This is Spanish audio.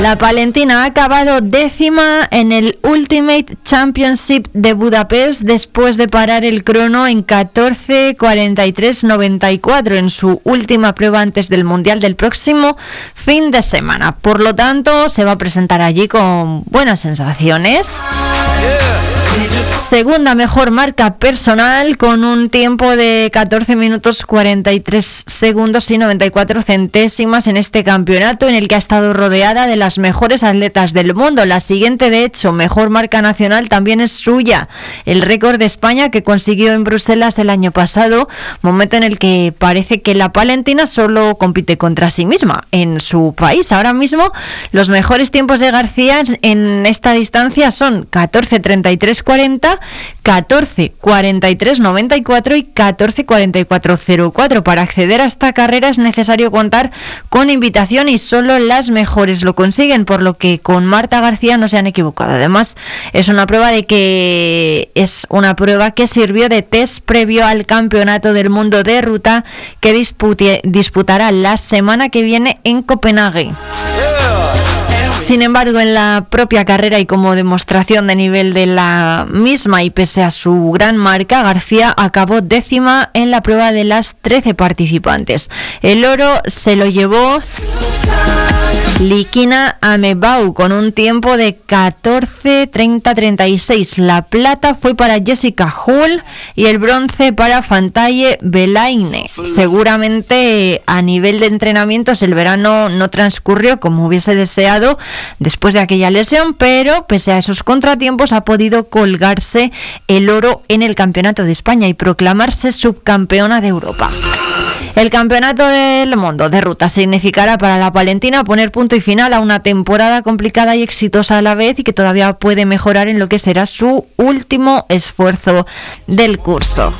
La palentina ha acabado 10ª en el Ultimate Championship de Budapest después de parar el crono en 14:43:94 en su última prueba antes del Mundial del próximo fin de semana. Por lo tanto, se va a presentar allí con buenas sensaciones. Segunda mejor marca personal con un tiempo de 14 minutos 43 segundos y 94 centésimas en este campeonato en el que ha estado rodeada de las mejores atletas del mundo. La siguiente, de hecho, mejor marca nacional también es suya. El récord de España que consiguió en Bruselas el año pasado, momento en el que parece que la palentina solo compite contra sí misma en su país. Ahora mismo los mejores tiempos de García en esta distancia son 14:33:40, 14:43:94 y 14:44:04. Para acceder a esta carrera es necesario contar con invitación y solo las mejores lo consiguen, por lo que con Marta García no se han equivocado. Además, es una prueba que sirvió de test previo al Campeonato del Mundo de Ruta que disputará la semana que viene en Copenhague. Sin embargo, en la propia carrera y como demostración de nivel de la misma y pese a su gran marca, García acabó 10ª en la prueba de las 13 participantes. El oro se lo llevó Likina Amebau con un tiempo de 14:30:36. La plata fue para Jessica Hull y el bronce para Fantaye Belaine. Seguramente a nivel de entrenamientos el verano no transcurrió como hubiese deseado después de aquella lesión, pero pese a esos contratiempos ha podido colgarse el oro en el Campeonato de España y proclamarse subcampeona de Europa. El Campeonato del Mundo de Ruta significará para la palentina poner punto y final a una temporada complicada y exitosa a la vez y que todavía puede mejorar en lo que será su último esfuerzo del curso.